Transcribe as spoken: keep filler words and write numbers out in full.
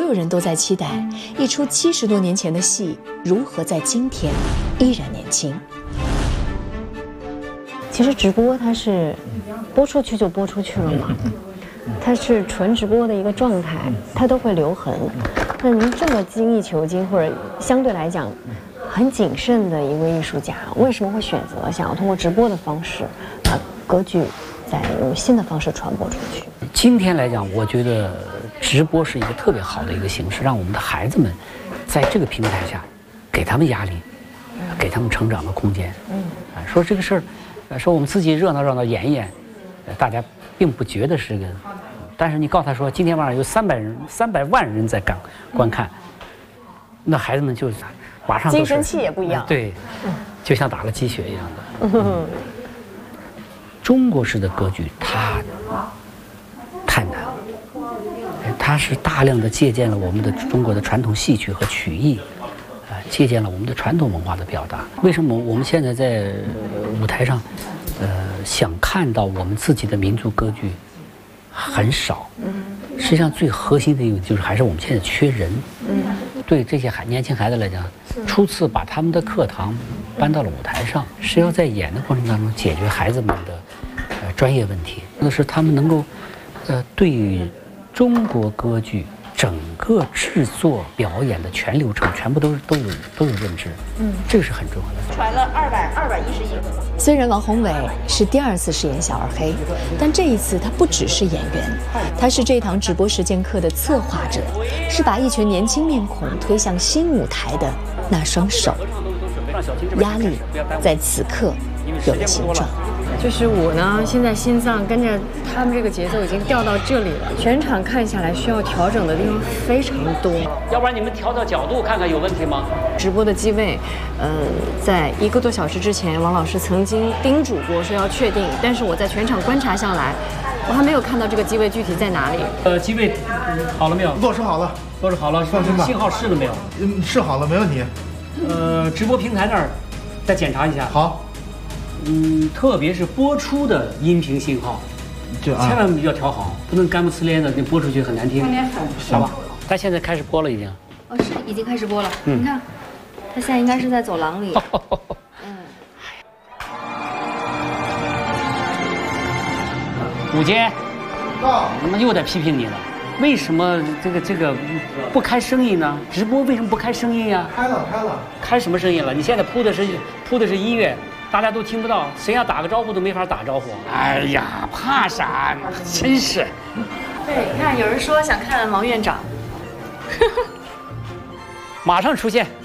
有人都在期待一出七十多年前的戏如何在今天依然年轻。 其实直播它是播出去就播出去了嘛，它是纯直播的一个状态，它都会留痕。那您这么精益求精，或者相对来讲很谨慎的一位艺术家，为什么会选择想要通过直播的方式，把歌剧再用新的方式传播出去？ 今天来讲，我觉得直播是一个特别好的一个形式，让我们的孩子们在这个平台下，给他们压力，给他们成长的空间。嗯，啊，说这个事儿。说我们自己热闹热闹演一演，大家并不觉得是个，但是你告诉他说今天晚上有三百人、三百万人在观观看，那孩子们就马上精神气也不一样， 对，就像打了鸡血一样的。嗯、中国式的歌剧它太难了，它是大量的借鉴了我们的中国的传统戏曲和曲艺。借鉴了我们的传统文化的表达。为什么我们现在在舞台上，呃，想看到我们自己的民族歌剧很少？实际上最核心的一个就是还是我们现在缺人。对这些孩年轻孩子来讲，初次把他们的课堂搬到了舞台上，是要在演的过程当中解决孩子们的呃专业问题，那是他们能够呃对于中国歌剧。整个制作表演的全流程，全部都是都有都有认知，嗯，这个是很重要的。 传了二百二百一十亿。 虽然王宏伟是第二次饰演小二黑，但这一次他不只是演员，他是这堂直播实践课的策划者，是把一群年轻面孔推向新舞台的那双手。压力在此刻有了形状。 就是我呢，现在心脏跟着他们这个节奏已经掉到这里了，全场看下来需要调整的地方非常多。 要不然你们调调角度看看有问题吗？ 直播的机位，呃，在一个多小时之前，王老师曾经叮嘱过说要确定，但是我在全场观察下来，我还没有看到这个机位具体在哪里。 呃，机位好了没有？ 落实好了， 落实好了， 放心吧。 信号试了没有？ 嗯，试好了，没问题。 呃，直播平台那儿再检查一下。 好。 嗯，特别是播出的音频信号，就、啊、千万要调好，不能干不呲咧的，那播出去很难听。好吧，他现在开始播了，已经。 哦，是已经开始播了。嗯、你看，他现在应该是在走廊里。嗯。 午间，那又得批评你了。为什么这个这个不开声音呢？直播为什么不开声音呀？ 开了，开了。开什么声音了？你现在铺的是铺的是音乐。大家都听不到，谁要打个招呼都没法打招呼。哎呀，怕啥呢？真是。 对，你看有人说想看王院长， 马上出现。